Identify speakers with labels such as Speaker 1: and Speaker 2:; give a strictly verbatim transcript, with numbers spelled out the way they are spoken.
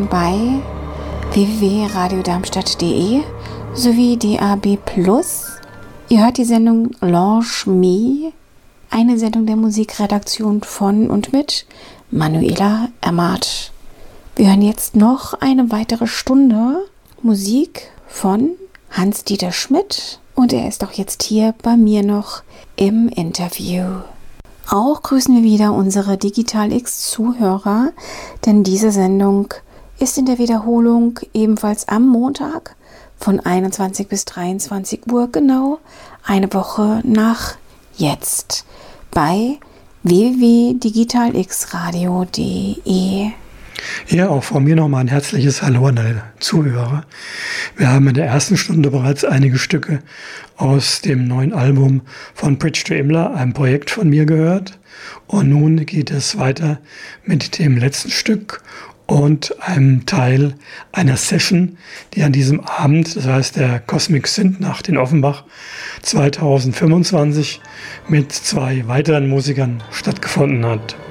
Speaker 1: bei w w w punkt radio darmstadt punkt d e sowie D A B plus. Ihr hört die Sendung Launch Me, eine Sendung der Musikredaktion von und mit Manuela Emmert. Wir hören jetzt noch eine weitere Stunde Musik von Hans-Dieter Schmidt und er ist auch jetzt hier bei mir noch im Interview. Auch grüßen wir wieder unsere Digital X-Zuhörer, denn diese Sendung ist in der Wiederholung ebenfalls am Montag von einundzwanzig bis dreiundzwanzig Uhr, genau eine Woche nach jetzt, bei w w w punkt digital x radio punkt d e.
Speaker 2: Ja, auch von mir nochmal ein herzliches Hallo an alle Zuhörer. Wir haben in der ersten Stunde bereits einige Stücke aus dem neuen Album von Bridge to Imler, einem Projekt von mir, gehört. Und nun geht es weiter mit dem letzten Stück und einem Teil einer Session, die an diesem Abend, das heißt der Cosmic Synth-Nacht in Offenbach zweitausendfünfundzwanzig, mit zwei weiteren Musikern stattgefunden hat.